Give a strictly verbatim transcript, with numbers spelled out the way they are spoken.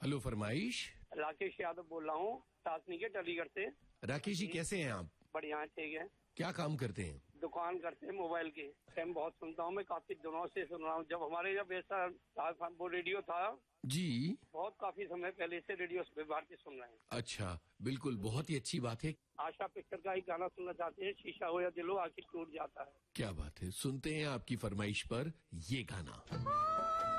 Hello, फरमाइश। राकेश यादव बोल रहा हूँ, तासनिकेट अलीगढ़ से। राकेश जी, कैसे हैं आप? बढ़िया है, ठीक है। क्या काम करते हैं? दुकान करते हैं मोबाइल की। मैं बहुत सुनता हूँ, मैं काफी दिनों से सुन रहा हूँ। जब हमारे जब ऐसा वो रेडियो था जी, बहुत काफी समय पहले से रेडियो भारती सुन रहे हैं। अच्छा, बिल्कुल, बहुत ही अच्छी बात है। आशा पिक्चर का ही गाना सुनना चाहते हैं, शीशा हो या दिल हो आखिर टूट जाता है। क्या बात है, सुनते हैं आपकी फरमाइश पर ये गाना।